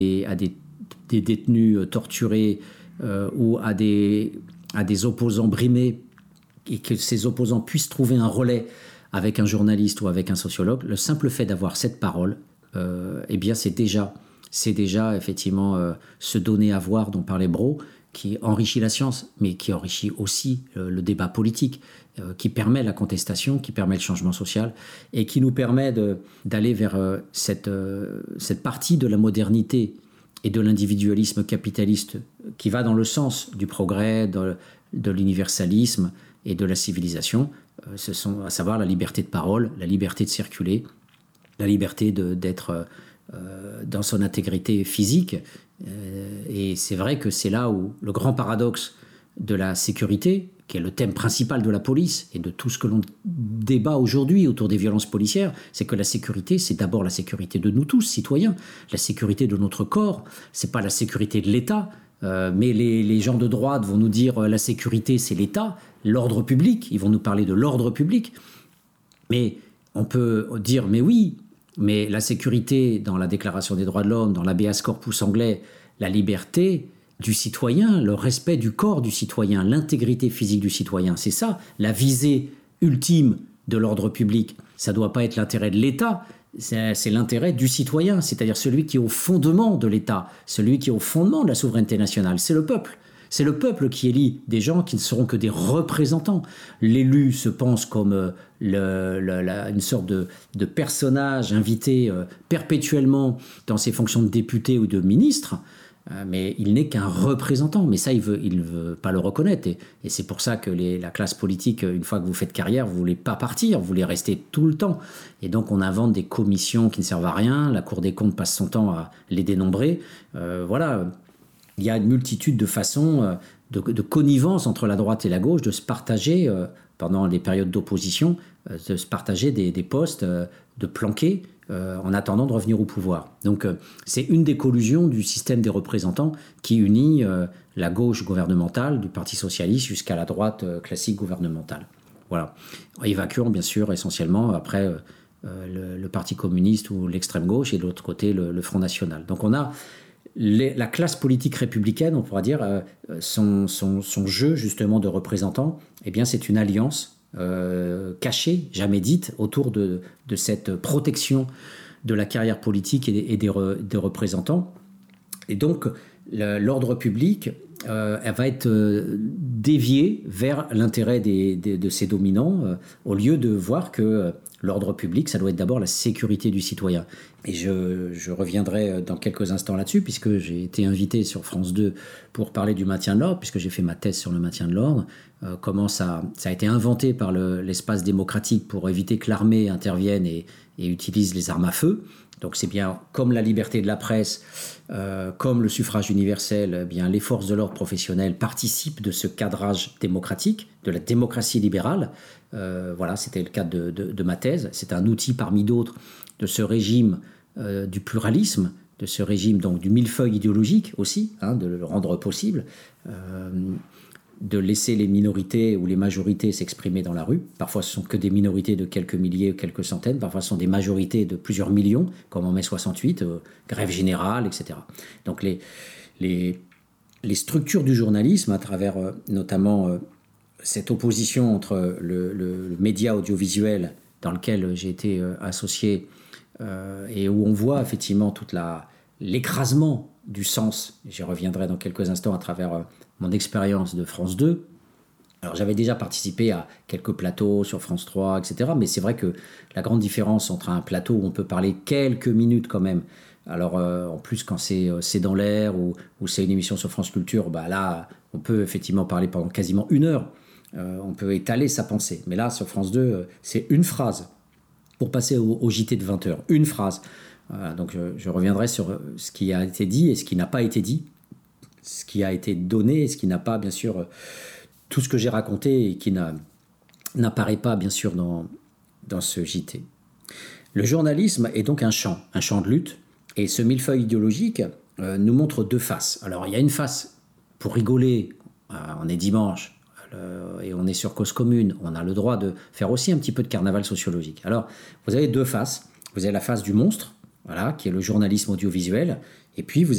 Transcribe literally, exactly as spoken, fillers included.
et à des, des détenus torturés euh, ou à des, à des opposants brimés, et que ces opposants puissent trouver un relais avec un journaliste ou avec un sociologue, le simple fait d'avoir cette parole, euh, eh bien c'est déjà, c'est déjà effectivement euh, se donner à voir dont parlait Brault, qui enrichit la science, mais qui enrichit aussi euh, le débat politique, euh, qui permet la contestation, qui permet le changement social, et qui nous permet de, d'aller vers euh, cette, euh, cette partie de la modernité et de l'individualisme capitaliste qui va dans le sens du progrès, de, de l'universalisme et de la civilisation. Euh, ce sont à savoir la liberté de parole, la liberté de circuler, la liberté de, d'être euh, dans son intégrité physique. Euh, et c'est vrai que c'est là où le grand paradoxe de la sécurité, qui est le thème principal de la police et de tout ce que l'on débat aujourd'hui autour des violences policières, c'est que la sécurité, c'est d'abord la sécurité de nous tous, citoyens, la sécurité de notre corps, c'est pas la sécurité de l'État, euh, mais les, les gens de droite vont nous dire euh, la sécurité, c'est l'État, l'ordre public, ils vont nous parler de l'ordre public, mais on peut dire, mais oui, mais la sécurité dans la Déclaration des droits de l'homme, dans l'habeas corpus anglais, la liberté du citoyen, le respect du corps du citoyen, l'intégrité physique du citoyen, c'est ça, la visée ultime de l'ordre public. Ça ne doit pas être l'intérêt de l'État, c'est, c'est l'intérêt du citoyen, c'est-à-dire celui qui est au fondement de l'État, celui qui est au fondement de la souveraineté nationale, c'est le peuple. C'est le peuple qui élit des gens qui ne seront que des représentants. L'élu se pense comme euh, le, le, la, une sorte de, de personnage invité euh, perpétuellement dans ses fonctions de député ou de ministre, euh, mais il n'est qu'un représentant. Mais ça, il ne veut, il veut pas le reconnaître. Et, et c'est pour ça que les, la classe politique, une fois que vous faites carrière, vous ne voulez pas partir, vous voulez rester tout le temps. Et donc on invente des commissions qui ne servent à rien. La Cour des comptes passe son temps à les dénombrer. Euh, voilà. Il y a une multitude de façons de, de connivence entre la droite et la gauche, de se partager, euh, pendant les périodes d'opposition, euh, de se partager des, des postes, euh, de planquer euh, en attendant de revenir au pouvoir. Donc euh, c'est une des collusions du système des représentants qui unit euh, la gauche gouvernementale du Parti socialiste jusqu'à la droite euh, classique gouvernementale. Voilà. Évacuant bien sûr essentiellement après euh, le, le Parti communiste ou l'extrême gauche et de l'autre côté le, le Front National. Donc on a Les, la classe politique républicaine, on pourra dire, euh, son, son, son jeu justement de représentants, eh bien, c'est une alliance euh, cachée, jamais dite, autour de, de cette protection de la carrière politique et, et des, re, des représentants. Et donc, le, l'ordre public euh, elle va être euh, dévié vers l'intérêt des, des, de ses dominants, euh, au lieu de voir que euh, l'ordre public, ça doit être d'abord la sécurité du citoyen. Et je, je reviendrai dans quelques instants là-dessus, puisque j'ai été invité sur France deux pour parler du maintien de l'ordre, puisque j'ai fait ma thèse sur le maintien de l'ordre, euh, comment ça, ça a été inventé par le, l'espace démocratique pour éviter que l'armée intervienne et, et utilise les armes à feu. Donc c'est bien comme la liberté de la presse, euh, comme le suffrage universel, eh bien les forces de l'ordre professionnelles participent de ce cadrage démocratique, de la démocratie libérale. Euh, voilà, c'était le cadre de, de, de ma thèse. C'est un outil parmi d'autres de ce régime euh, du pluralisme, de ce régime donc du millefeuille idéologique aussi, hein, de le rendre possible, euh, de laisser les minorités ou les majorités s'exprimer dans la rue. Parfois, ce sont que des minorités de quelques milliers ou quelques centaines. Parfois, ce sont des majorités de plusieurs millions, comme en mai soixante-huit, euh, grève générale, et cetera. Donc, les, les, les structures du journalisme, à travers euh, notamment euh, cette opposition entre le, le, le média audiovisuel dans lequel j'ai été euh, associé euh, et où on voit effectivement toute la, l'écrasement du sens. J'y reviendrai dans quelques instants à travers euh, mon expérience de France deux. Alors j'avais déjà participé à quelques plateaux sur France trois, et cetera. Mais c'est vrai que la grande différence entre un plateau où on peut parler quelques minutes quand même, alors euh, en plus quand c'est, euh, c'est dans l'air ou, ou c'est une émission sur France Culture, bah là on peut effectivement parler pendant quasiment une heure. Euh, on peut étaler sa pensée. Mais là sur France deux, euh, c'est une phrase pour passer au, au J T de vingt heures. Une phrase. Voilà, donc je, je reviendrai sur ce qui a été dit et ce qui n'a pas été dit, ce qui a été donné et ce qui n'a pas, bien sûr, tout ce que j'ai raconté et qui n'a, n'apparaît pas, bien sûr, dans, dans ce J T. Le journalisme est donc un champ, un champ de lutte, et ce millefeuille idéologique euh, nous montre deux faces. Alors, il y a une face pour rigoler, euh, on est dimanche, euh, et on est sur Cause Commune, on a le droit de faire aussi un petit peu de carnaval sociologique. Alors, vous avez deux faces. Vous avez la face du monstre, voilà, qui est le journalisme audiovisuel, Et puis, vous